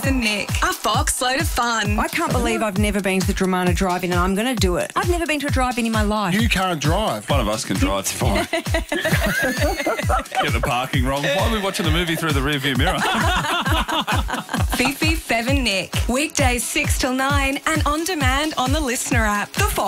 and Nick. A Fox load of fun. I can't believe I've never been to the Dramana drive-in and I'm going to do it. I've never been to a drive-in in my life. You can't drive. One of us can drive, it's fine. Get the parking wrong. Why are we watching the movie through the rearview mirror? Fifi, Fev and Nick. Weekdays 6 till 9 and on demand on the Listener app. The Fox.